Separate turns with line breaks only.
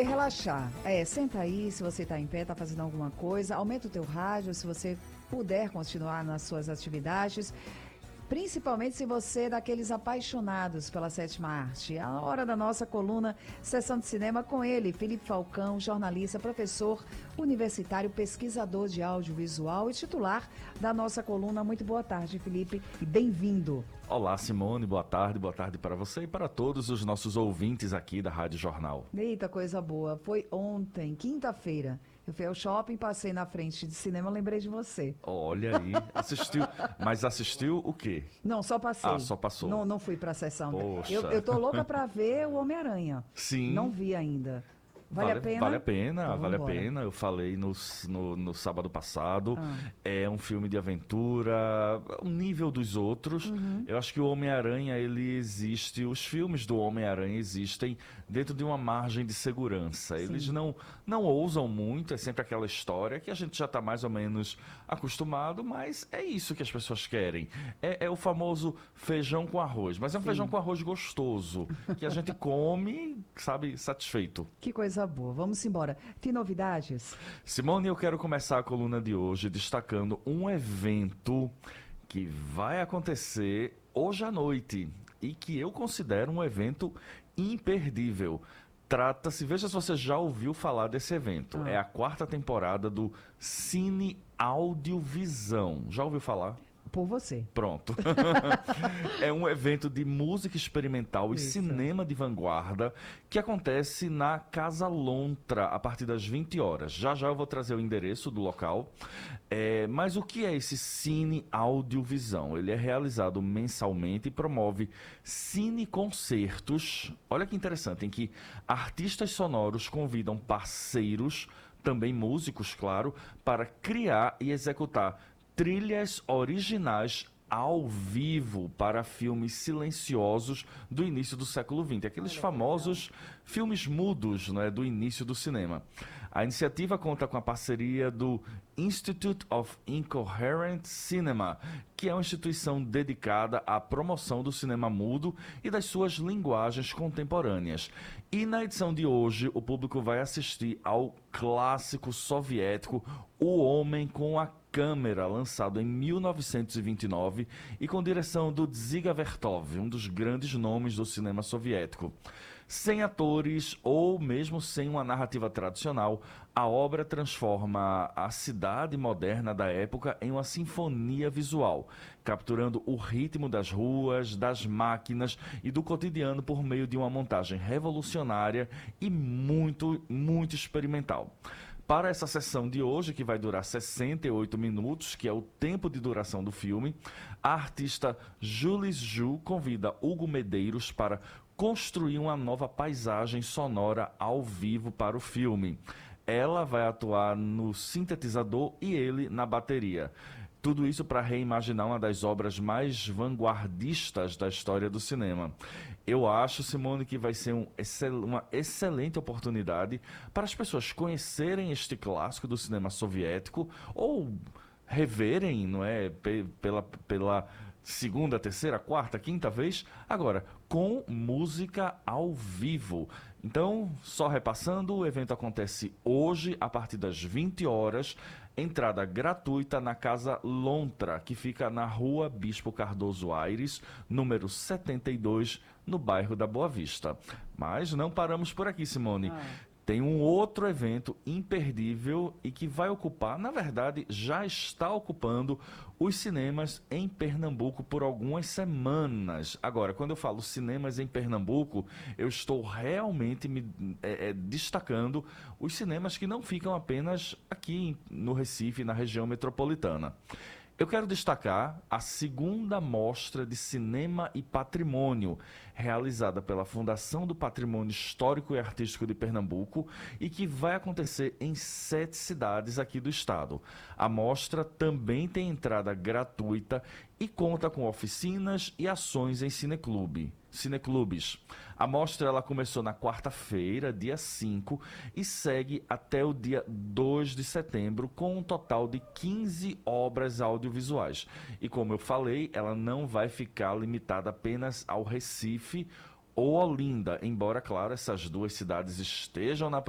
poder relaxar. Senta aí, se você está em pé, está fazendo alguma coisa, aumenta o teu rádio, se você puder continuar nas suas atividades. Principalmente se você é daqueles apaixonados pela sétima arte. A hora da nossa coluna Sessão de Cinema com ele, Felipe Falcão, jornalista, professor universitário, pesquisador de audiovisual e titular da nossa coluna. Muito boa tarde, Felipe, e bem-vindo.
Olá, Simone, boa tarde para você e para todos os nossos ouvintes aqui da Rádio Jornal.
Eita, coisa boa. Foi ontem, quinta-feira. Eu fui ao shopping, passei na frente de cinema, lembrei de você.
Olha aí, assistiu, mas assistiu o quê?
Não, só passei.
Ah, só passou.
Não fui pra sessão.
Poxa.
Eu tô louca pra ver o Homem-Aranha.
Sim.
Não vi ainda. Vale a pena?
Vale a pena,
Então,
vale a
vambora.
pena. Eu falei no sábado passado. É um filme de aventura, o nível dos outros. Eu acho que o Homem-Aranha, ele existe, os filmes do Homem-Aranha existem dentro de uma margem de segurança. Eles não ousam muito, é sempre aquela história que a gente já está mais ou menos acostumado, mas é isso que as pessoas querem. É o famoso feijão com arroz, mas é um feijão com arroz gostoso, que a gente come, sabe, satisfeito.
Que coisa boa. Vamos embora. Tem novidades?
Simone, eu quero começar a coluna de hoje destacando um evento que vai acontecer hoje à noite e que eu considero um evento imperdível. Trata-se, veja se você já ouviu falar desse evento. É a 4ª temporada do Cine Audiovisão. Já ouviu falar?
Por você.
Pronto. É um evento de música experimental e cinema de vanguarda que acontece na Casa Lontra a partir das 20 horas. Já eu vou trazer o endereço do local. Mas o que é esse Cine Audiovisão? Ele é realizado mensalmente e promove cineconcertos. Olha que interessante, em que artistas sonoros convidam parceiros, também músicos, claro, para criar e executar trilhas originais ao vivo para filmes silenciosos do início do século XX, aqueles famosos filmes mudos, né, do início do cinema. A iniciativa conta com a parceria do Institute of Incoherent Cinema, que é uma instituição dedicada à promoção do cinema mudo e das suas linguagens contemporâneas. E na edição de hoje, o público vai assistir ao clássico soviético O Homem com a Câmera, lançado em 1929 e com direção do Dziga Vertov, um dos grandes nomes do cinema soviético. Sem atores ou mesmo sem uma narrativa tradicional, a obra transforma a cidade moderna da época em uma sinfonia visual, capturando o ritmo das ruas, das máquinas e do cotidiano por meio de uma montagem revolucionária e muito, muito experimental. Para essa sessão de hoje, que vai durar 68 minutos, que é o tempo de duração do filme, a artista Jules Ju convida Hugo Medeiros para construir uma nova paisagem sonora ao vivo para o filme. Ela vai atuar no sintetizador e ele na bateria. Tudo isso para reimaginar uma das obras mais vanguardistas da história do cinema. Eu acho, Simone, que vai ser uma excelente oportunidade para as pessoas conhecerem este clássico do cinema soviético ou reverem, não é, pela segunda, terceira, quarta, quinta vez, agora com música ao vivo. Então, só repassando, o evento acontece hoje a partir das 20 horas, entrada gratuita na Casa Lontra, que fica na Rua Bispo Cardoso Aires, número 72, no bairro da Boa Vista. Mas não paramos por aqui, Simone. Tem um outro evento imperdível e que vai ocupar, na verdade, já está ocupando os cinemas em Pernambuco por algumas semanas. Agora, quando eu falo cinemas em Pernambuco, eu estou realmente destacando os cinemas que não ficam apenas aqui no Recife, na região metropolitana. Eu quero destacar a 2ª Mostra de Cinema e Patrimônio, realizada pela Fundação do Patrimônio Histórico e Artístico de Pernambuco e que vai acontecer em 7 cidades aqui do estado. A mostra também tem entrada gratuita e conta com oficinas e ações em cineclubes. A mostra ela começou na quarta-feira, dia 5, e segue até o dia 2 de setembro, com um total de 15 obras audiovisuais. E como eu falei, ela não vai ficar limitada apenas ao Recife ou Olinda, embora, claro, essas duas cidades estejam na